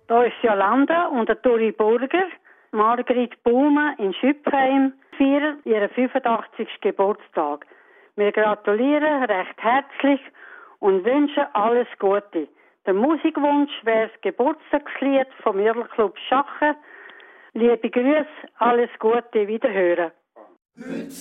Da ist Jolanda und der Tori Burger. Margrit Baumann in Schüpfheim feiern ihren 85. Geburtstag. Wir gratulieren recht herzlich und wünschen alles Gute. Der Musikwunsch wäre das Geburtstagslied vom Mürlclub Schachen. Liebe Grüße, alles Gute, wiederhören.